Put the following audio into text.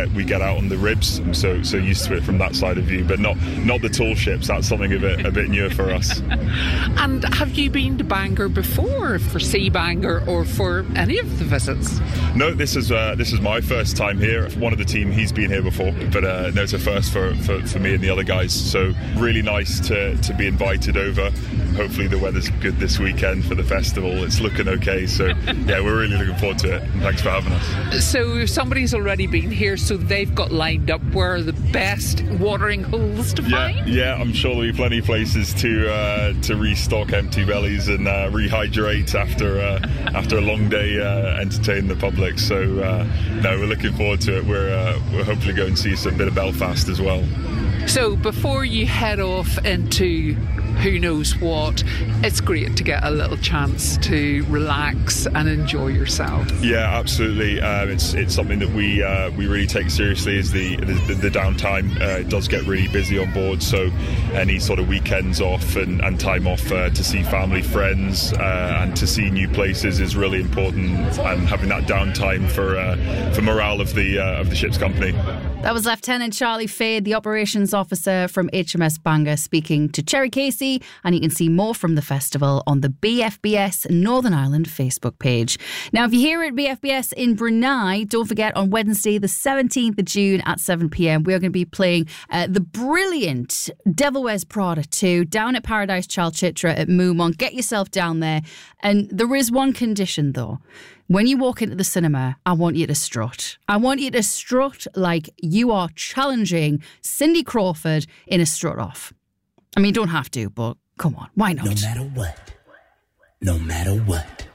get out on the ribs. I'm so used to it from that side of view, but not the tall ships. That's something a bit newer for us. And have you been to Bangor before, for Sea Bangor or for any of the visits? No, this is my first time here. One of the team, he's been here before, but no, it's a first for me and the other guys. So really nice to be invited over. Hopefully the weather's good this weekend for the festival. It's looking okay, so yeah, we're really looking forward to it. And thanks for having us. So if somebody's already been here, so they've got lined up where are the best watering holes to find? Yeah, I'm sure there'll be plenty of places to restock empty bellies and rehydrate after a long day entertaining the public. So no, we're looking forward to it. We're hopefully going to see some bit of Belfast as well. So before you head off into who knows what, it's great to get a little chance to relax and enjoy yourself. Yeah, absolutely. It's something that we really take seriously, is the downtime. It does get really busy on board, so any sort of weekends off and time off to see family, friends, and to see new places is really important, and having that downtime for morale of the ship's company. That was Lieutenant Charlie Fade, the operations officer from HMS Bangor, speaking to Cherry Casey, and you can see more from the festival on the BFBS Northern Ireland Facebook page. Now, if you're here at BFBS in Brunei, don't forget on Wednesday the 17th of June at 7pm, we are going to be playing the brilliant Devil Wears Prada 2 down at Paradise Chalchitra at Moomont. Get yourself down there. And there is one condition though. When you walk into the cinema, I want you to strut. I want you to strut like you are challenging Cindy Crawford in a strut off. I mean, you don't have to, but come on, why not? No matter what.